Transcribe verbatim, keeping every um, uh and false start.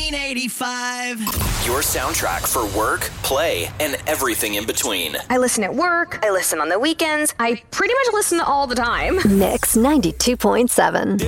eighty-five. Your soundtrack for work, play, and everything in between. I listen at work. I listen on the weekends. I pretty much listen all the time. Mix ninety-two point seven.